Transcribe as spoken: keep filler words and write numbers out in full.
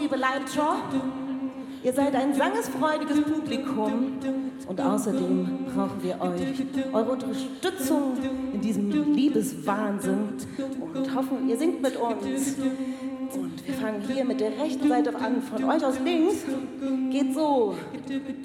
liebe Leibscher. Ihr seid ein sangesfreudiges Publikum und außerdem brauchen wir euch, eure Unterstützung in diesem Liebeswahnsinn und hoffen, ihr singt mit uns. Und wir fangen hier mit der rechten Seite an, von euch aus links geht so.